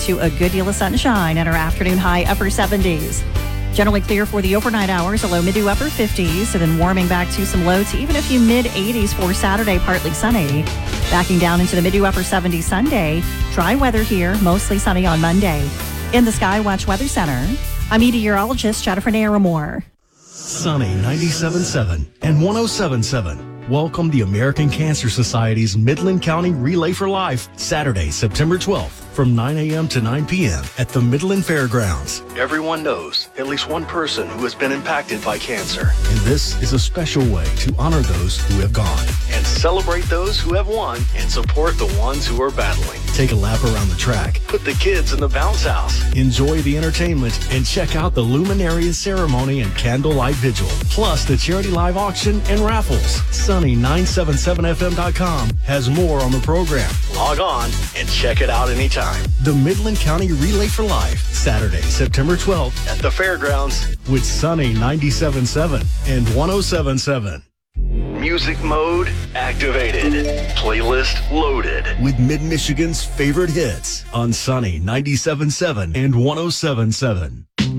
to a good deal of sunshine and our afternoon high upper 70s. Generally clear for the overnight hours, a low mid to upper 50s, and then warming back to some low to even a few mid 80s for Saturday, partly sunny. Backing down into the mid to upper 70s Sunday. Dry weather here, mostly sunny on Monday. In the Skywatch Weather Center, I'm meteorologist Jennifer Naramore. Sunny 97.7 and 107.7. Welcome the American Cancer Society's Midland County Relay for Life, Saturday, September 12th from 9 a.m. to 9 p.m. at the Midland Fairgrounds. Everyone knows at least one person who has been impacted by cancer. And this is a special way to honor those who have gone and celebrate those who have won and support the ones who are battling. Take a lap around the track, put the kids in the bounce house, enjoy the entertainment, and check out the Luminarian ceremony and candlelight vigil, plus the charity live auction and raffles. Sunny977fm.com has more on the program. Log on and check it out anytime. The Midland County Relay for Life, Saturday, September 12th at the Fairgrounds with Sunny 97.7 and 107.7. Music mode activated. Playlist loaded with Mid-Michigan's favorite hits on Sunny 97.7 and 107.7.